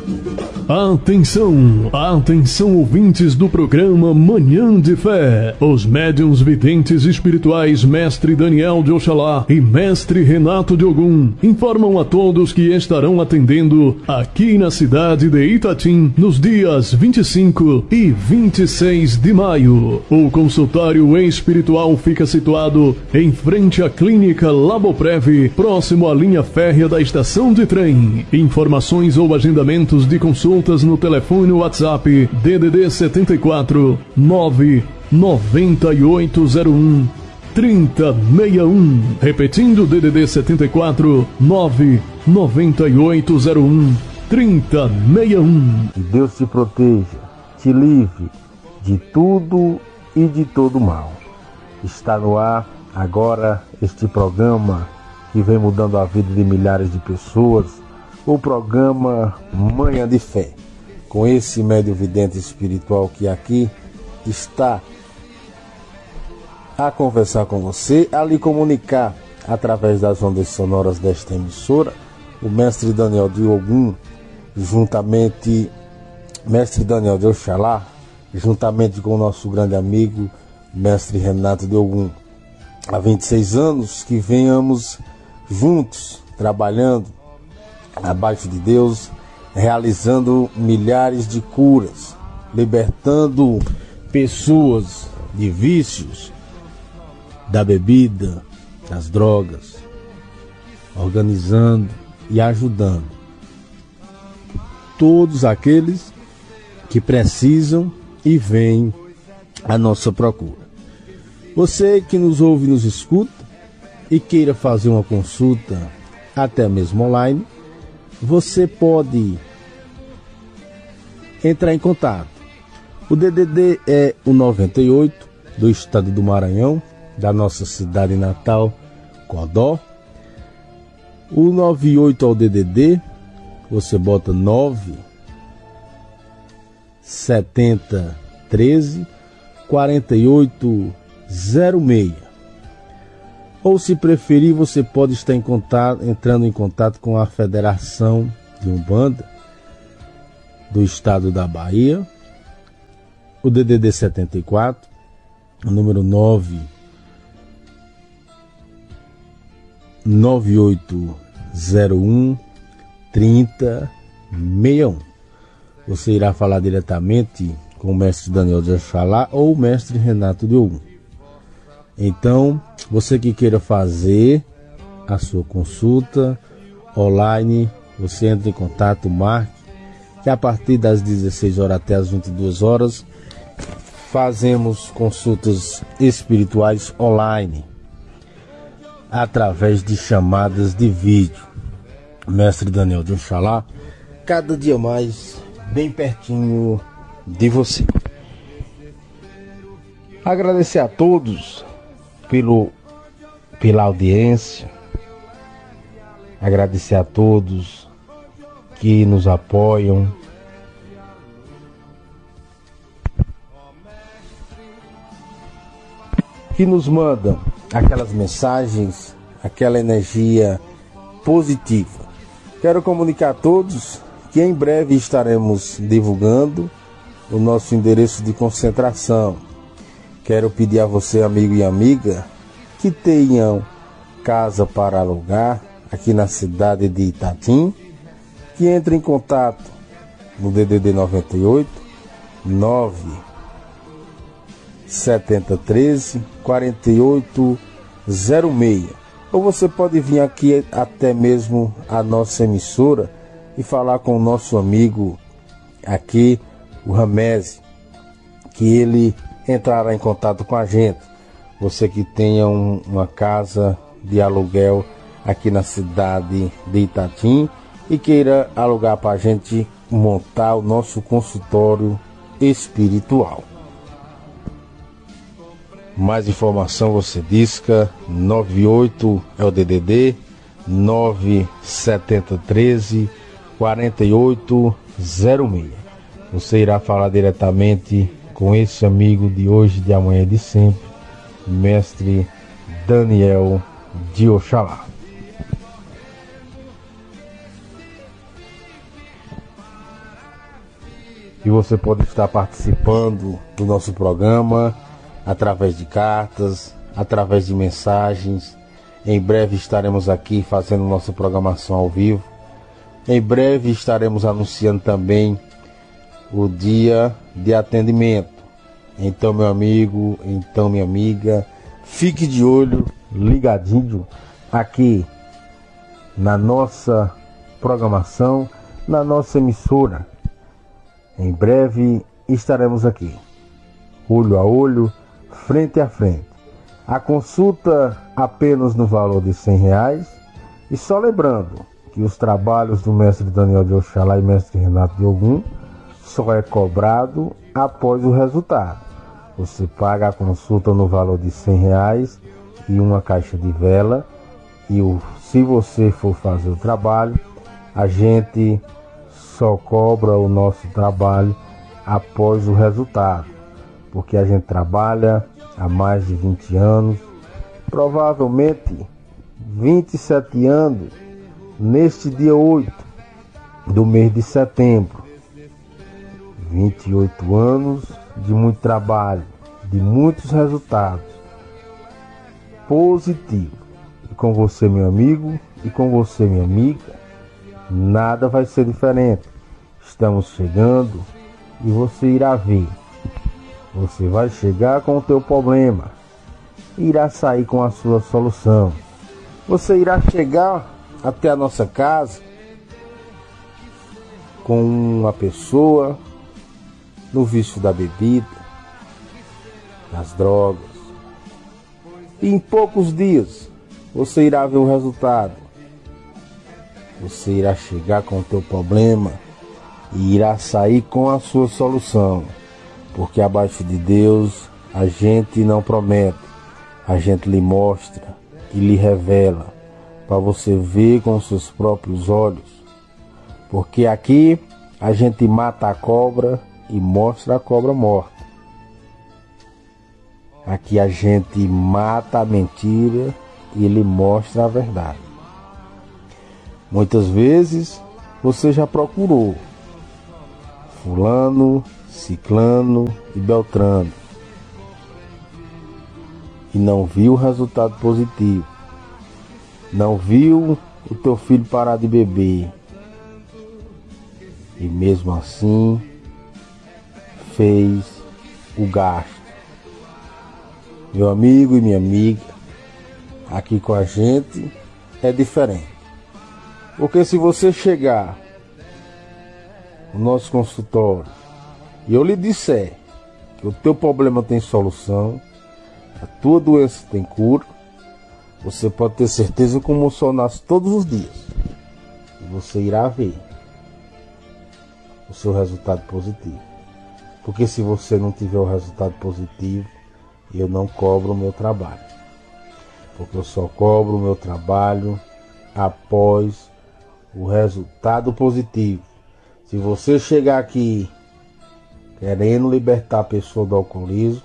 Atenção, atenção ouvintes do programa Manhã de Fé. Os médiuns videntes espirituais Mestre Daniel de Oxalá e Mestre Renato de Ogum informam a todos que estarão atendendo aqui na cidade de Itatim nos dias 25 e 26 de maio. O consultório espiritual fica situado em frente à Clínica Laboprev, próximo à linha férrea da estação de trem. Informações ou agendamentos de consultas no telefone WhatsApp DDD 74 99801 3061. Repetindo, DDD 74 99801 3061. Que Deus te proteja, te livre de tudo e de todo mal. Está no ar agora este programa que vem mudando a vida de milhares de pessoas, o programa Manhã de Fé, com esse médium vidente espiritual que aqui está a conversar com você, a lhe comunicar através das ondas sonoras desta emissora, o Mestre Daniel de Ogum, juntamente Mestre Daniel de Oxalá, juntamente com o nosso grande amigo Mestre Renato de Ogum. Há 26 anos que venhamos juntos, trabalhando abaixo de Deus, realizando milhares de curas, libertando pessoas de vícios, da bebida, das drogas, organizando e ajudando todos aqueles que precisam e vêm à nossa procura. Você que nos ouve e nos escuta e queira fazer uma consulta, até mesmo online, você pode entrar em contato. O DDD é o 98 do estado do Maranhão, da nossa cidade natal, Codó. O 98 é o DDD, você bota 9 70 13 48 06. Ou, se preferir, você pode estar entrando em contato com a Federação de Umbanda do estado da Bahia, o DDD 74, o número 9801 3061. Você irá falar diretamente com o Mestre Daniel de Oxalá ou o Mestre Renato de Ogum. Então, você que queira fazer a sua consulta online, você entra em contato, marque, que a partir das 16 horas até as 22 horas, fazemos consultas espirituais online, através de chamadas de vídeo. Mestre Daniel de Oxalá, cada dia mais, bem pertinho de você. Agradecer a todos pela audiência, agradecer a todos que nos apoiam, que nos mandam aquelas mensagens, aquela energia positiva. Quero comunicar a todos que em breve estaremos divulgando o nosso endereço de concentração. Quero pedir a você, amigo e amiga, que tenham casa para alugar aqui na cidade de Itatim, que entre em contato no DDD 98 9 70 13 48 06. Ou você pode vir aqui até mesmo a nossa emissora e falar com o nosso amigo aqui, o Ramese, que ele entrará em contato com a gente. Você que tenha uma casa de aluguel aqui na cidade de Itatim e queira alugar para a gente montar o nosso consultório espiritual. Mais informação você disca 98 é o DDD 970 13 48 06. Você irá falar diretamente com esse amigo de hoje, de amanhã e de sempre, Mestre Daniel de Oxalá. E você pode estar participando do nosso programa através de cartas, através de mensagens. Em breve estaremos aqui fazendo nossa programação ao vivo. Em breve estaremos anunciando também o dia de atendimento. Então, meu amigo, então, minha amiga, fique de olho, ligadinho aqui na nossa programação, na nossa emissora. Em breve estaremos aqui, olho a olho, frente a frente. A consulta apenas no valor de R$100. E só lembrando que os trabalhos do mestre Daniel de Oxalá e mestre Renato de Ogum só é cobrado após o resultado. Você paga a consulta no valor de R$100 e uma caixa de vela. E se você for fazer o trabalho, a gente só cobra o nosso trabalho após o resultado, porque a gente trabalha há mais de 20 anos, provavelmente 27 anos, neste dia 8 do mês de setembro. 28 anos de muito trabalho, de muitos resultados positivos. E com você, meu amigo, e com você, minha amiga, nada vai ser diferente. Estamos chegando e você irá ver. Você vai chegar com o teu problema, irá sair com a sua solução. Você irá chegar até a nossa casa com uma pessoa no vício da bebida, das drogas. E em poucos dias você irá ver o resultado. Você irá chegar com o teu problema e irá sair com a sua solução. Porque abaixo de Deus a gente não promete, a gente lhe mostra e lhe revela para você ver com seus próprios olhos. Porque aqui a gente mata a cobra e mostra a cobra morta. Aqui a gente mata a mentira e lhe mostra a verdade. Muitas vezes você já procurou fulano, ciclano e beltrano e não viu o resultado positivo. Não viu o teu filho parar de beber. E mesmo assim fez o gasto. Meu amigo e minha amiga, aqui com a gente é diferente. Porque se você chegar no nosso consultório e eu lhe disser que o teu problema tem solução, a tua doença tem cura, você pode ter certeza que emocionar-se todos os dias. E você irá ver o seu resultado positivo. Porque se você não tiver o resultado positivo, eu não cobro o meu trabalho. Porque eu só cobro o meu trabalho após o resultado positivo. Se você chegar aqui querendo libertar a pessoa do alcoolismo,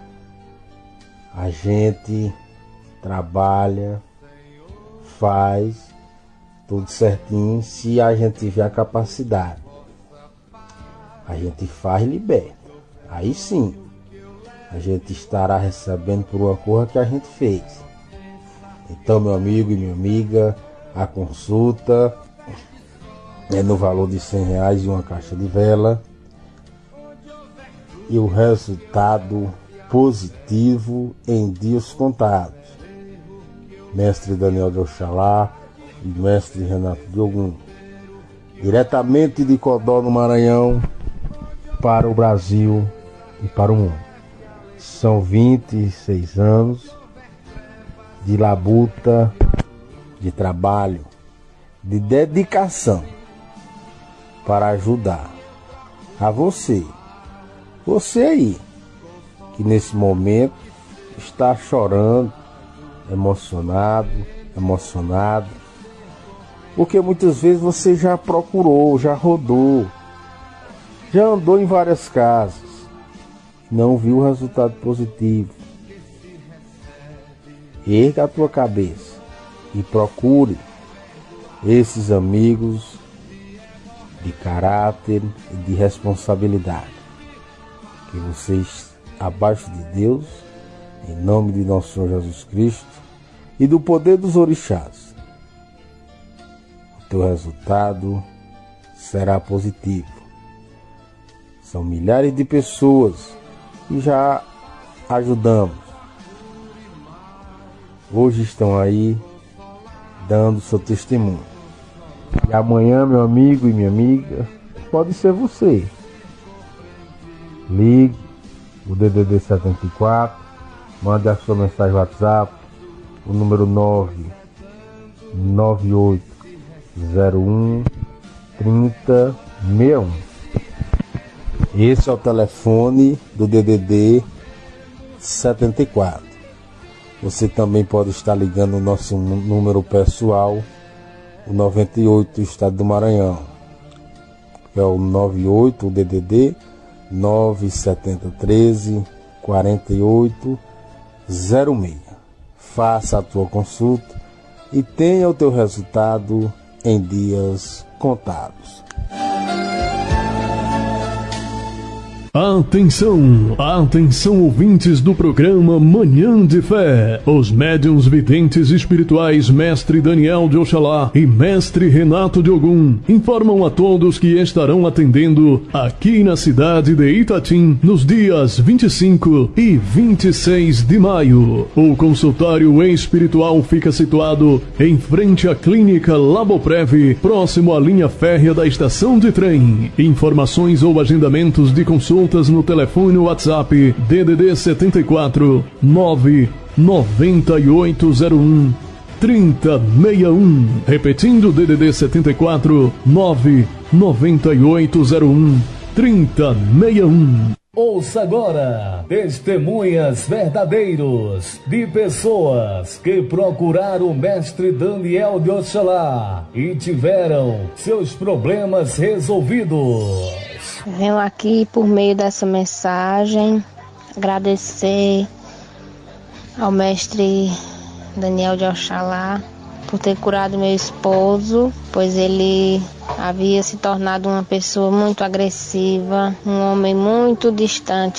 a gente trabalha, faz tudo certinho. Se a gente tiver a capacidade, a gente faz e liberta. Aí sim a gente estará recebendo por uma coisa que a gente fez. Então, meu amigo e minha amiga, a consulta é no valor de R$100 e uma caixa de vela. E o resultado positivo em dias contados. Mestre Daniel de Oxalá e mestre Renato de Ogum, diretamente de Codó, no Maranhão, para o Brasil e para o mundo. São 26 anos de labuta, de trabalho, de dedicação para ajudar a você aí, que nesse momento está chorando, emocionado, porque muitas vezes você já procurou, já rodou, já andou em várias casas, não viu o resultado positivo. Erga a tua cabeça e procure esses amigos de caráter e de responsabilidade. Que vocês, abaixo de Deus, em nome de nosso Senhor Jesus Cristo e do poder dos orixás, o teu resultado será positivo. São milhares de pessoas que já ajudamos. Hoje estão aí dando seu testemunho. E amanhã, meu amigo e minha amiga, pode ser você. Ligue o DDD 74, mande a sua mensagem no WhatsApp, o número 99801 3061. Esse é o telefone do DDD 74. Você também pode estar ligando o nosso número pessoal, o 98 do estado do Maranhão, que é o 98, o DDD 97013 4806. Faça a tua consulta e tenha o teu resultado em dias contados. Atenção, atenção ouvintes do programa Manhã de Fé. Os médiuns videntes espirituais Mestre Daniel de Oxalá e Mestre Renato de Ogum informam a todos que estarão atendendo aqui na cidade de Itatim nos dias 25 e 26 de maio. O consultório espiritual fica situado em frente à clínica Laboprev, próximo à linha férrea da estação de trem. Informações ou agendamentos de consulta no telefone WhatsApp DDD 74 99801 3061. Repetindo, DDD 74 99801 3061. Ouça agora testemunhas verdadeiros de pessoas que procuraram o Mestre Daniel de Oxalá e tiveram seus problemas resolvidos. Venho aqui por meio dessa mensagem agradecer ao Mestre Daniel de Oxalá por ter curado meu esposo, pois ele havia se tornado uma pessoa muito agressiva, um homem muito distante